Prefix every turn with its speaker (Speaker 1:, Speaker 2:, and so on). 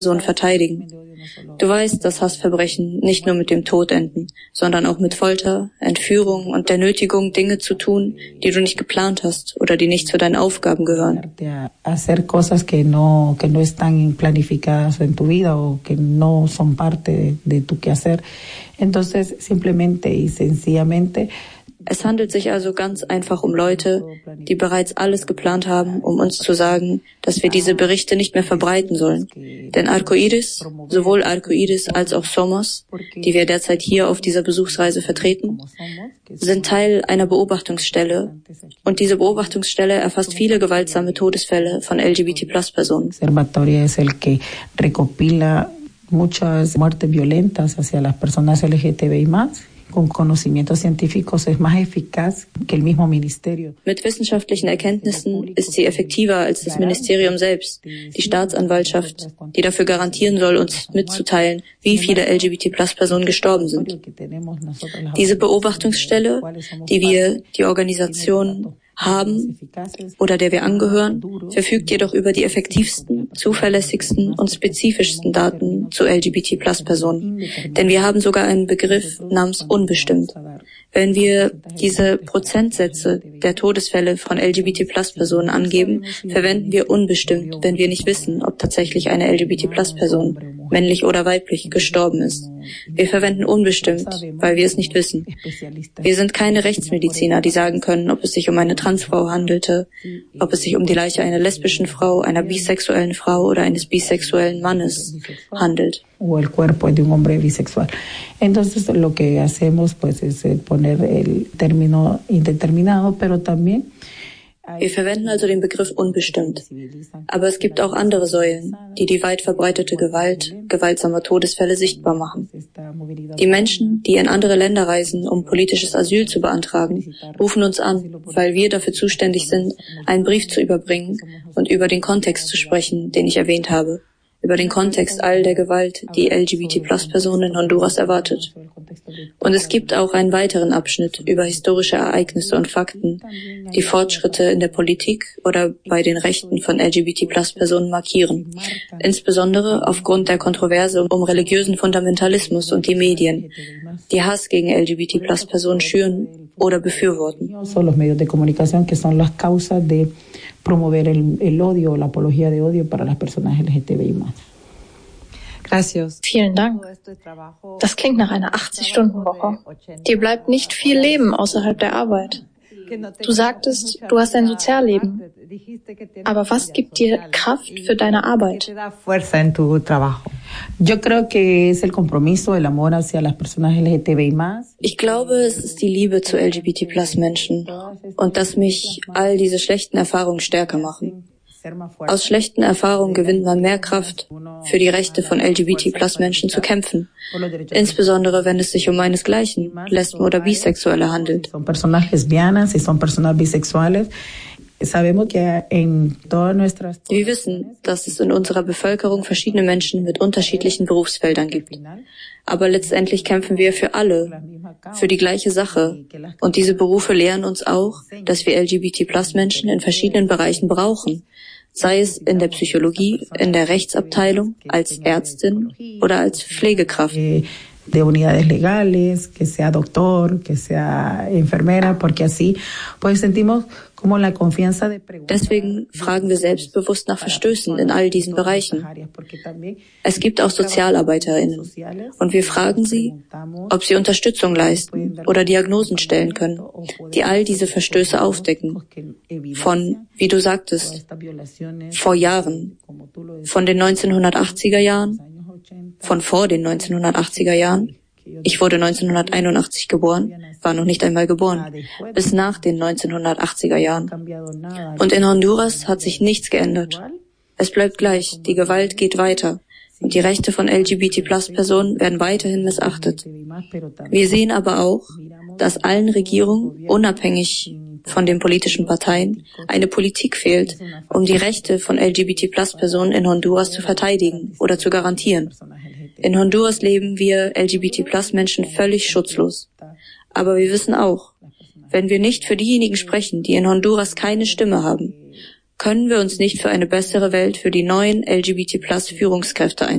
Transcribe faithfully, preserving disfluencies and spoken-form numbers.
Speaker 1: Personen verteidigen. Du weißt, dass Hassverbrechen nicht nur mit dem Tod enden, sondern auch mit Folter, Entführung und der Nötigung, Dinge zu tun, die du nicht geplant hast oder die nicht zu deinen Aufgaben gehören.
Speaker 2: Hacer cosas que no que no están planificadas en tu vida o que no son parte de tu quehacer. Entonces, simplemente y sencillamente.
Speaker 1: Es handelt sich also ganz einfach um Leute, die bereits alles geplant haben, um uns zu sagen, dass wir diese Berichte nicht mehr verbreiten sollen. Denn Arcoiris, sowohl Arcoiris als auch Somos, die wir derzeit hier auf dieser Besuchsreise vertreten, sind Teil einer Beobachtungsstelle. Und diese Beobachtungsstelle erfasst viele gewaltsame Todesfälle von L G B T Plus Personen.
Speaker 2: Observatorio es el que recopila muchas muertes violentas hacia las personas L G T B I más. Con conocimientos científicos es más eficaz que el mismo ministerio.
Speaker 1: Mit wissenschaftlichen Erkenntnissen ist sie effektiver als das Ministerium selbst, die Staatsanwaltschaft, die dafür garantieren soll, uns mitzuteilen, wie viele L G B T Plus Personen gestorben sind. Diese Beobachtungsstelle, die wir, die Organisation, haben oder der wir angehören, verfügt jedoch über die effektivsten, zuverlässigsten und spezifischsten Daten zu L G B T Plus Personen. Denn wir haben sogar einen Begriff namens unbestimmt. Wenn wir diese Prozentsätze der Todesfälle von L G B T Plus Personen angeben, verwenden wir unbestimmt, wenn wir nicht wissen, ob tatsächlich eine L G B T Plus Person, männlich oder weiblich, gestorben ist. Wir verwenden unbestimmt, weil wir es nicht wissen. Wir sind keine Rechtsmediziner, die sagen können, ob es sich um eine Transfrau handelte, ob es sich um die Leiche einer lesbischen Frau, einer bisexuellen Frau oder eines bisexuellen Mannes handelt.
Speaker 2: O el cuerpo de un hombre bisexual. Entonces, lo que hacemos, pues, es poner el término indeterminado, pero también.
Speaker 1: Wir verwenden also den Begriff unbestimmt. Aber es gibt auch andere Säulen, die die weit verbreitete Gewalt, gewaltsamer Todesfälle sichtbar machen. Die Menschen, die in andere Länder reisen, um politisches Asyl zu beantragen, rufen uns an, weil wir dafür zuständig sind, einen Brief zu überbringen und über den Kontext zu sprechen, den ich erwähnt habe. Über den Kontext all der Gewalt, die L G B T Plus Personen in Honduras erwartet. Und es gibt auch einen weiteren Abschnitt über historische Ereignisse und Fakten, die Fortschritte in der Politik oder bei den Rechten von L G B T Plus Personen markieren. Insbesondere aufgrund der Kontroverse um religiösen Fundamentalismus und die Medien, die Hass gegen L G B T Plus Personen schüren oder befürworten.
Speaker 2: Los medios de comunicación que son las causas de promover el, el odio o la apología de odio para las personas L G T B I más.
Speaker 3: Gracias. Vielen Dank. Das klingt nach einer achtzig-Stunden-Woche. Dir bleibt nicht viel Leben außerhalb der Arbeit. Du sagtest, du hast ein Sozialleben. Aber was gibt dir Kraft für deine Arbeit?
Speaker 1: Ich glaube, es ist die Liebe zu L G B T Plus Menschen und dass mich all diese schlechten Erfahrungen stärker machen. Aus schlechten Erfahrungen gewinnt man mehr Kraft, für die Rechte von L G B T Plus Menschen zu kämpfen. Insbesondere, wenn es sich um meinesgleichen, Lesben oder Bisexuelle handelt. Wir wissen, dass es in unserer Bevölkerung verschiedene Menschen mit unterschiedlichen Berufsfeldern gibt. Aber letztendlich kämpfen wir für alle, für die gleiche Sache. Und diese Berufe lehren uns auch, dass wir L G B T Plus Menschen in verschiedenen Bereichen brauchen. Sei es in der Psychologie, in der Rechtsabteilung, als Ärztin oder als Pflegekraft.
Speaker 2: De unidades legales, que sea doctor, que sea enfermera, porque así pues sentimos como la confianza de preguntar.
Speaker 1: Deswegen fragen wir selbstbewusst nach Verstößen in all diesen Bereichen. Es gibt auch SozialarbeiterInnen und wir fragen sie, ob sie Unterstützung leisten oder Diagnosen stellen können, die all diese Verstöße aufdecken. Von, wie du sagtest, vor Jahren, von den neunzehnhundertachtziger Jahren, von vor den neunzehnhundertachtziger Jahren. Ich wurde neunzehnhunderteinundachtzig geboren, war noch nicht einmal geboren, bis nach den neunzehnhundertachtziger Jahren. Und in Honduras hat sich nichts geändert. Es bleibt gleich, die Gewalt geht weiter und die Rechte von L G B T Plus Personen werden weiterhin missachtet. Wir sehen aber auch, dass allen Regierungen, unabhängig von den politischen Parteien, eine Politik fehlt, um die Rechte von L G B T Plus Personen in Honduras zu verteidigen oder zu garantieren. In Honduras leben wir L G B T Plus Menschen völlig schutzlos. Aber wir wissen auch, wenn wir nicht für diejenigen sprechen, die in Honduras keine Stimme haben, können wir uns nicht für eine bessere Welt für die neuen L G B T Plus Führungskräfte einsetzen.